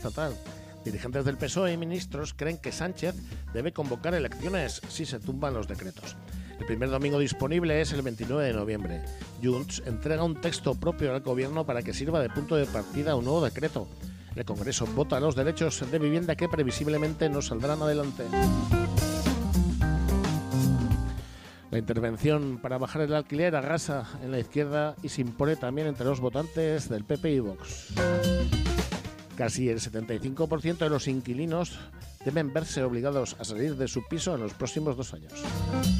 estatal. Dirigentes del PSOE y ministros creen que Sánchez debe convocar elecciones si se tumban los decretos. El primer domingo disponible es el 29 de noviembre. Junts entrega un texto propio al gobierno para que sirva de punto de partida a un nuevo decreto. El Congreso vota los derechos de vivienda que previsiblemente no saldrán adelante. La intervención para bajar el alquiler arrasa en la izquierda y se impone también entre los votantes del PP y Vox. Casi el 75% de los inquilinos deben verse obligados a salir de su piso en los próximos 2 años.